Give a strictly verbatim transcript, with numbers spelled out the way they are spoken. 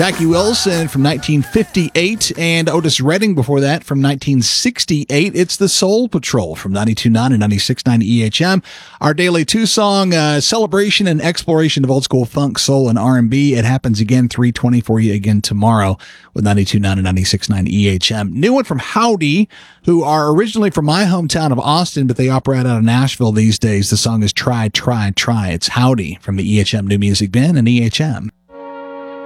Jackie Wilson from nineteen fifty-eight and Otis Redding before that from nineteen sixty-eight. It's the Soul Patrol from ninety-two point nine and ninety-six point nine E H M. Our daily two-song uh, celebration and exploration of old school funk, soul, and R and B. It happens again, three twenty for you again tomorrow with ninety-two point nine and ninety-six point nine E H M. New one from Howdy, who are originally from my hometown of Austin, but they operate out of Nashville these days. The song is Try, Try, Try. It's Howdy from the E H M New Music Bin and E H M.